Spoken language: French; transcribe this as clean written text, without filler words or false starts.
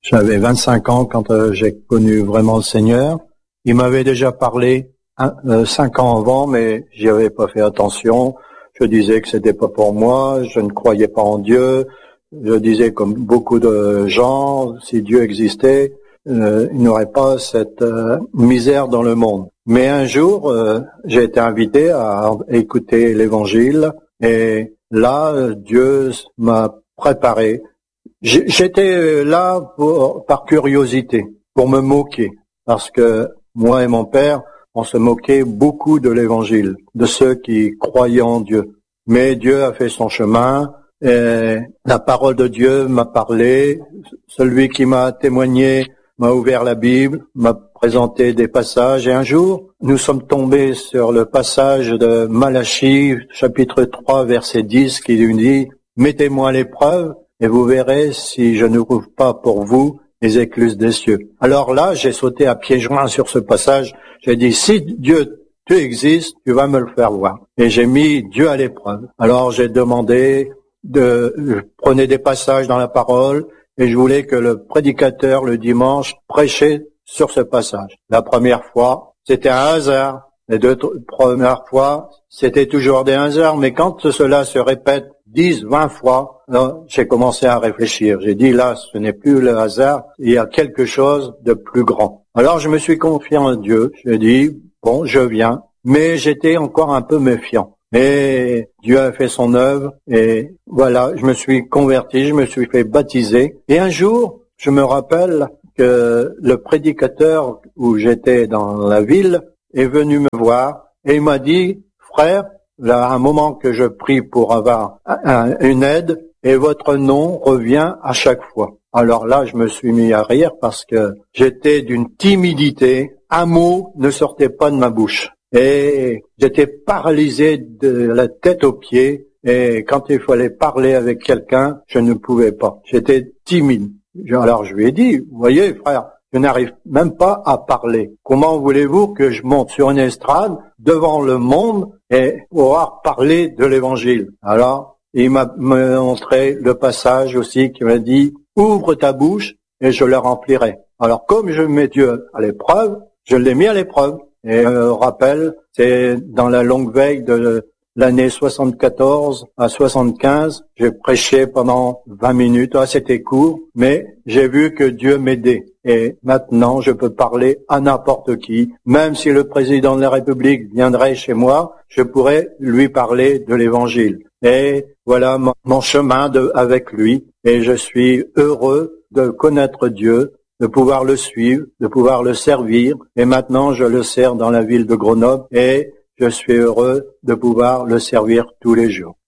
J'avais 25 ans quand j'ai connu vraiment le Seigneur. Il m'avait déjà parlé 5 ans avant, mais j'y avais pas fait attention. Je disais que c'était pas pour moi, je ne croyais pas en Dieu. Je disais comme beaucoup de gens, si Dieu existait, il n'y aurait pas cette misère dans le monde. Mais un jour, j'ai été invité à écouter l'Évangile et là, Dieu m'a préparé. J'étais là par curiosité, pour me moquer, parce que moi et mon père, on se moquait beaucoup de l'Évangile, de ceux qui croyaient en Dieu. Mais Dieu a fait son chemin, et la parole de Dieu m'a parlé, celui qui m'a témoigné m'a ouvert la Bible, m'a présenté des passages, et un jour, nous sommes tombés sur le passage de Malachie, chapitre 3, verset 10, qui nous dit « Mettez-moi à l'épreuve, et vous verrez si je ne trouve pas pour vous les écluses des cieux. » Alors là, j'ai sauté à pieds joints sur ce passage. J'ai dit, si Dieu, tu existes, tu vas me le faire voir. Et j'ai mis Dieu à l'épreuve. Alors j'ai demandé je prenais des passages dans la parole et je voulais que le prédicateur, le dimanche, prêchait sur ce passage. La première fois, c'était un hasard. Les 2 premières fois, c'était toujours des hasards. Mais quand cela se répète 10, 20 fois, là, j'ai commencé à réfléchir. J'ai dit, là, ce n'est plus le hasard, il y a quelque chose de plus grand. Alors, je me suis confié en Dieu. J'ai dit, bon, je viens. Mais j'étais encore un peu méfiant. Mais Dieu a fait son œuvre et voilà, je me suis converti, je me suis fait baptiser. Et un jour, je me rappelle que le prédicateur où j'étais dans la ville est venu me voir et il m'a dit, frère, là, un moment que je prie pour avoir une aide et votre nom revient à chaque fois. Alors là, je me suis mis à rire parce que j'étais d'une timidité, un mot ne sortait pas de ma bouche. Et j'étais paralysé de la tête aux pieds et quand il fallait parler avec quelqu'un, je ne pouvais pas. J'étais timide. Alors je lui ai dit, vous voyez frère, je n'arrive même pas à parler. Comment voulez-vous que je monte sur une estrade devant le monde et pouvoir parler de l'Évangile? Alors, il m'a montré le passage aussi qui m'a dit, ouvre ta bouche et je le remplirai. Alors, comme je mets Dieu à l'épreuve, je l'ai mis à l'épreuve. Et rappel, c'est dans la longue veille de l'année 74 à 75, j'ai prêché pendant 20 minutes. C'était court, mais j'ai vu que Dieu m'aidait. Et maintenant, je peux parler à n'importe qui. Même si le président de la République viendrait chez moi, je pourrais lui parler de l'Évangile. Et voilà mon chemin avec lui. Et je suis heureux de connaître Dieu, de pouvoir le suivre, de pouvoir le servir. Et maintenant, je le sers dans la ville de Grenoble et je suis heureux de pouvoir le servir tous les jours.